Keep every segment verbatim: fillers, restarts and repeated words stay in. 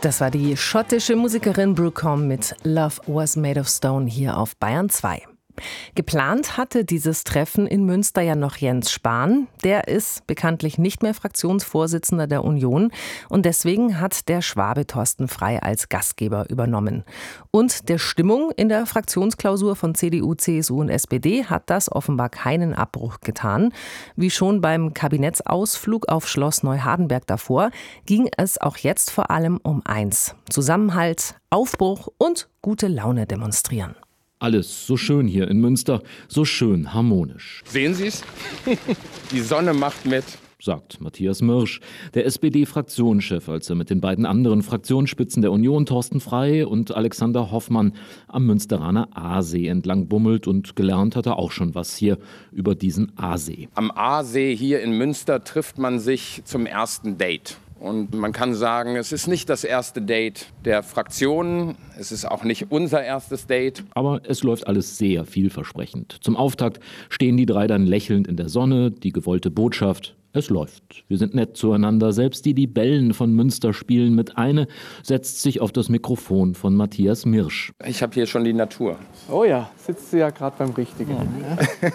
Das war die schottische Musikerin Brooke Combe mit Love Was Made of Stone hier auf Bayern zwei. Geplant hatte dieses Treffen in Münster ja noch Jens Spahn. Der ist bekanntlich nicht mehr Fraktionsvorsitzender der Union und deswegen hat der Schwabe Thorsten Frey als Gastgeber übernommen. Und der Stimmung in der Fraktionsklausur von C D U, C S U und S P D hat das offenbar keinen Abbruch getan. Wie schon beim Kabinettsausflug auf Schloss Neuhardenberg davor, ging es auch jetzt vor allem um eins: Zusammenhalt, Aufbruch und gute Laune demonstrieren. Alles so schön hier in Münster, so schön harmonisch. Sehen Sie es? Die Sonne macht mit, sagt Matthias Mirsch, der S P D-Fraktionschef, als er mit den beiden anderen Fraktionsspitzen der Union, Thorsten Frey und Alexander Hoffmann, am Münsteraner Aasee entlang bummelt, und gelernt hat er auch schon was hier über diesen Aasee. Am Aasee hier in Münster trifft man sich zum ersten Date. Und man kann sagen, es ist nicht das erste Date der Fraktionen, es ist auch nicht unser erstes Date. Aber es läuft alles sehr vielversprechend. Zum Auftakt stehen die drei dann lächelnd in der Sonne, die gewollte Botschaft: Es läuft. Wir sind nett zueinander. Selbst die Libellen von Münster spielen mit. Eine setzt sich auf das Mikrofon von Matthias Mirsch. Ich habe hier schon die Natur. Oh ja, sitzt sie ja gerade beim Richtigen. Ja.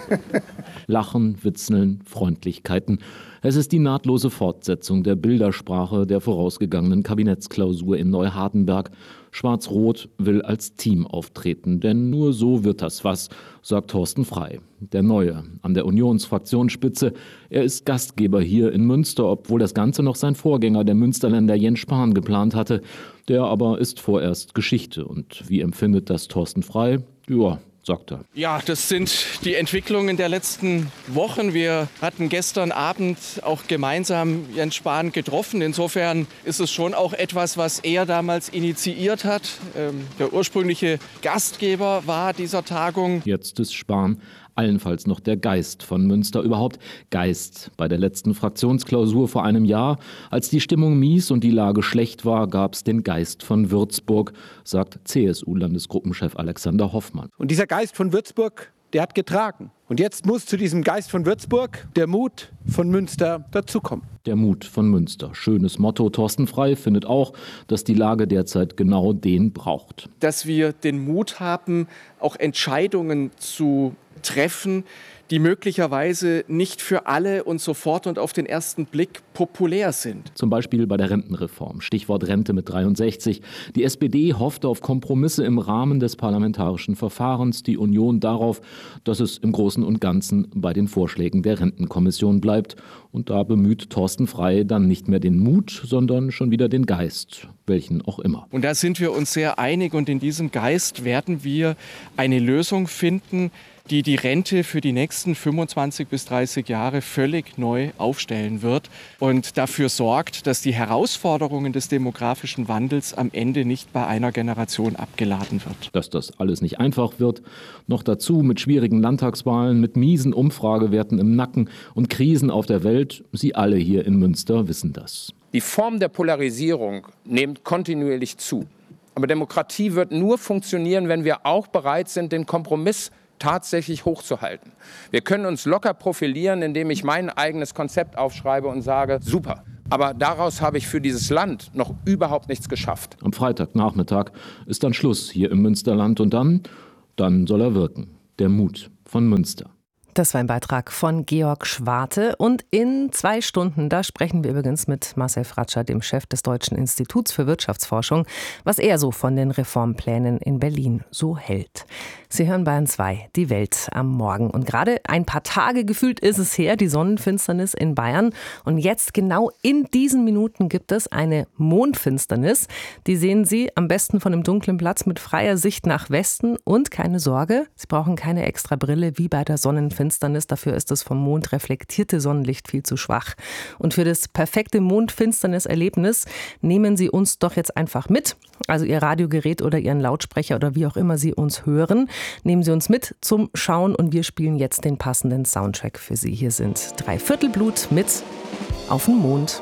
Lachen, Witzeln, Freundlichkeiten. Es ist die nahtlose Fortsetzung der Bildersprache der vorausgegangenen Kabinettsklausur in Neuhardenberg. Schwarz-Rot will als Team auftreten, denn nur so wird das was, sagt Thorsten Frey, der Neue an der Unionsfraktionsspitze. Er ist Gastgeber hier in Münster, obwohl das Ganze noch sein Vorgänger, der Münsterländer Jens Spahn, geplant hatte. Der aber ist vorerst Geschichte. Und wie empfindet das Thorsten Frey? Ja, sagt er. Ja, das sind die Entwicklungen der letzten Wochen. Wir hatten gestern Abend auch gemeinsam Jens Spahn getroffen. Insofern ist es schon auch etwas, was er damals initiiert hat. Ähm, der ursprüngliche Gastgeber war dieser Tagung. Jetzt ist Spahn allenfalls noch der Geist von Münster. Überhaupt Geist. Bei der letzten Fraktionsklausur vor einem Jahr, als die Stimmung mies und die Lage schlecht war, gab es den Geist von Würzburg, sagt C S U-Landesgruppenchef Alexander Hoffmann. Und dieser Geist von Würzburg, der hat getragen. Und jetzt muss zu diesem Geist von Würzburg der Mut von Münster dazukommen. Der Mut von Münster. Schönes Motto. Thorsten Frey findet auch, dass die Lage derzeit genau den braucht. Dass wir den Mut haben, auch Entscheidungen zu treffen, die möglicherweise nicht für alle und sofort und auf den ersten Blick populär sind. Zum Beispiel bei der Rentenreform. Stichwort Rente mit dreiundsechzig. Die S P D hoffte auf Kompromisse im Rahmen des parlamentarischen Verfahrens, die Union darauf, dass es im Großen und Ganzen bei den Vorschlägen der Rentenkommission bleibt. Und da bemüht Thorsten Frey dann nicht mehr den Mut, sondern schon wieder den Geist, welchen auch immer. Und da sind wir uns sehr einig, und in diesem Geist werden wir eine Lösung finden, die die Rente für die nächsten fünfundzwanzig bis dreißig Jahre völlig neu aufstellen wird und dafür sorgt, dass die Herausforderungen des demografischen Wandels am Ende nicht bei einer Generation abgeladen wird. Dass das alles nicht einfach wird, noch dazu mit schwierigen Landtagswahlen, mit miesen Umfragewerten im Nacken und Krisen auf der Welt, Sie alle hier in Münster wissen das. Die Form der Polarisierung nimmt kontinuierlich zu. Aber Demokratie wird nur funktionieren, wenn wir auch bereit sind, den Kompromiss tatsächlich hochzuhalten. Wir können uns locker profilieren, indem ich mein eigenes Konzept aufschreibe und sage, super. Aber daraus habe ich für dieses Land noch überhaupt nichts geschafft. Am Freitagnachmittag ist dann Schluss hier im Münsterland und dann, dann soll er wirken. Der Mut von Münster. Das war ein Beitrag von Georg Schwarte. Und in zwei Stunden, da sprechen wir übrigens mit Marcel Fratscher, dem Chef des Deutschen Instituts für Wirtschaftsforschung, was er so von den Reformplänen in Berlin so hält. Sie hören Bayern zwei, die Welt am Morgen. Und gerade ein paar Tage gefühlt ist es her, die Sonnenfinsternis in Bayern. Und jetzt, genau in diesen Minuten, gibt es eine Mondfinsternis. Die sehen Sie am besten von einem dunklen Platz mit freier Sicht nach Westen. Und keine Sorge, Sie brauchen keine extra Brille wie bei der Sonnenfinsternis. Dafür ist das vom Mond reflektierte Sonnenlicht viel zu schwach. Und für das perfekte Mondfinsternis-Erlebnis nehmen Sie uns doch jetzt einfach mit. Also Ihr Radiogerät oder Ihren Lautsprecher oder wie auch immer Sie uns hören. Nehmen Sie uns mit zum Schauen und wir spielen jetzt den passenden Soundtrack für Sie. Hier sind Dreiviertelblut mit Auf den Mond.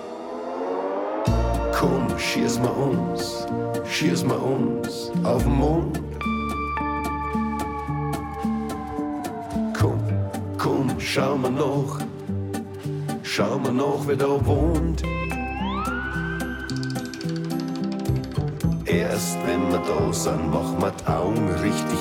Komm, schieß mal uns, schieß mal uns auf den Mond. Komm, komm, schau mal noch, schau mal noch, wer da wohnt. erst wenn wir da sind, machen wir die Augen richtig